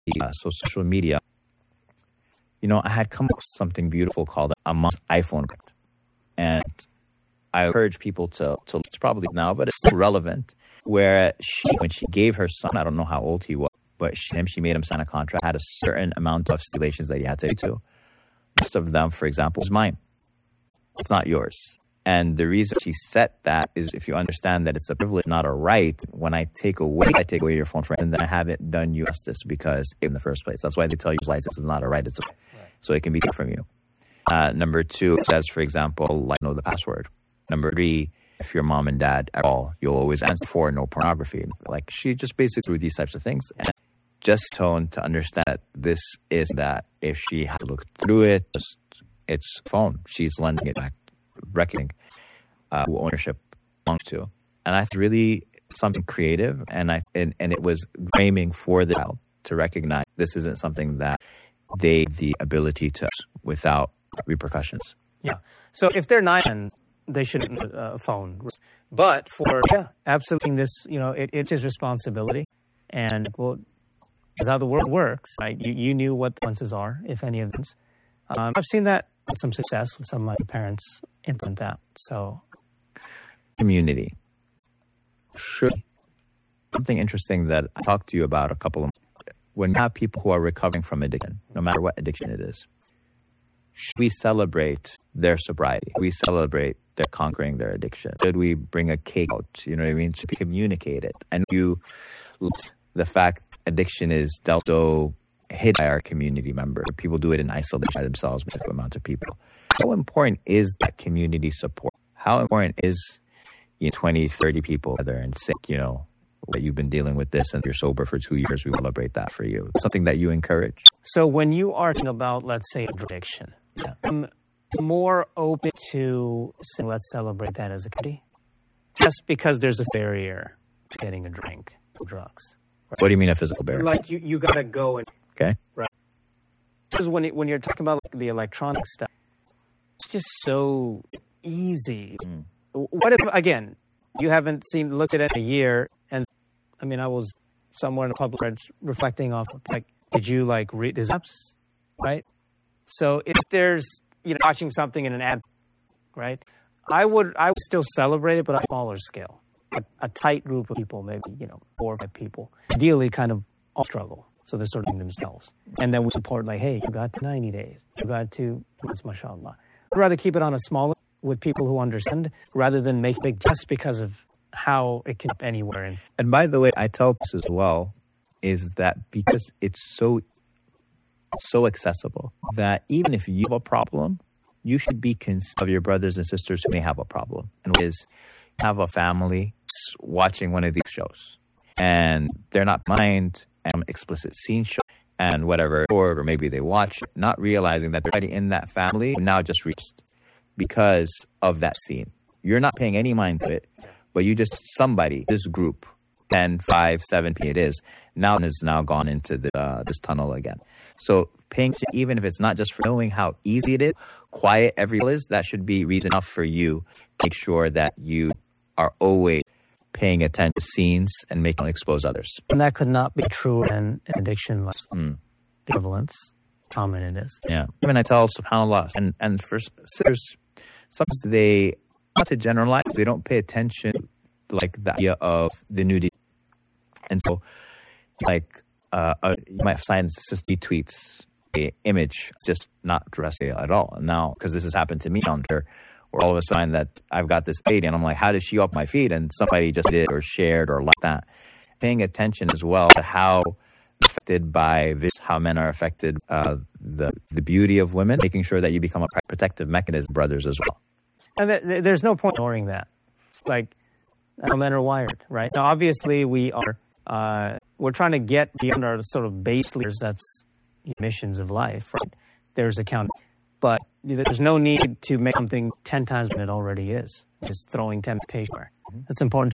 so social media, I had come up with something beautiful called a mom's iPhone. And I encourage people to it's probably now, but it's still relevant, where when she gave her son, I don't know how old he was, but she made him sign a contract, had a certain amount of stipulations that he had to do. Most of them, for example, is mine. It's not yours. And the reason she set that is if you understand that it's a privilege, not a right. When I take away your phone from and then I haven't done you justice because in the first place. That's why they tell you license is not a right. It's a right. So it can be taken from you. Number 2, it says, for example, know the password. Number 3, if your mom and dad at all, you'll always answer for no pornography. She just basically threw these types of things. And just tone to understand that this is that if she had to look through it, it's phone. She's lending it back, reckoning who ownership belongs to. And I really something creative, and it was aiming for the child to recognize this isn't something that they the ability to without repercussions. Yeah. So if they're 9, they shouldn't phone. But for absolutely this, it's his responsibility, and is how the world works, right? You knew what the consequences are, if any of them. I've seen that with some success with some of my parents implement that. So, community. Something interesting that I talked to you about a couple of months. When you have people who are recovering from addiction, no matter what addiction it is, should we celebrate their sobriety? We celebrate their conquering their addiction. Should we bring a cake out? You know what I mean? Should we communicate it? And the fact addiction is dealt so hid by our community members. People do it in isolation by themselves with a amount of people. How important is that community support? How important is 20, 30 people together and say, that you've been dealing with this and you're sober for 2 years, we celebrate that for you. Something that you encourage. So when you are thinking about, let's say, addiction, I'm more open to saying, let's celebrate that as a community. Just because there's a barrier to getting a drink of drugs. Right? What do you mean a physical barrier? Like you got to go and... Okay. Right. Because when you're talking about the electronic stuff, it's just so easy. What if, again, you haven't looked at it in a year, and I was somewhere in the public reflecting off, did you read these apps, right? So if there's, watching something in an ad, right? I would still celebrate it, but on a smaller scale. A tight group of people, maybe, 4 or 5 people. Ideally, kind of all struggle. So they're sorting themselves. And then we support, hey, you got 90 days. You got 2 months, mashallah. I'd rather keep it on a smaller with people who understand rather than make big just because of how it can be anywhere. And by the way, I tell this as well, is that because it's so accessible that even if you have a problem, you should be considerate of your brothers and sisters who may have a problem. And is have a family watching one of these shows and they're not mind explicit scene show and whatever, or maybe they watch it, not realizing that they're already in that family and now just reached because of that scene. You're not paying any mind to it, but you just this group, 10, 5, 7 it is, now gone into this tunnel again. So paying, even if it's not just for knowing how easy it is, quiet every is, that should be reason enough for you to make sure that you are always paying attention to scenes and making expose others. And that could not be true in addiction, the prevalence, common it is. Yeah. Even I tell subhanAllah, and for sisters, sometimes they, not to generalize, they don't pay attention the idea of the nudity. And so, you might find sister tweets a image just not dressed at all. And now, because this has happened to me on Twitter, where all of a sudden that I've got this lady and I'm like, how did she off my feed? And somebody just did or shared or like that. Paying attention as well to how affected by this, how men are affected, the beauty of women, making sure that you become a protective mechanism, brothers as well. And there's no point ignoring that. How men are wired, right? Now, obviously, we're trying to get beyond our sort of base layers, that's missions of life, right? There's account, but there's no need to make something 10 times than it already is. Just throwing temptation. That's important.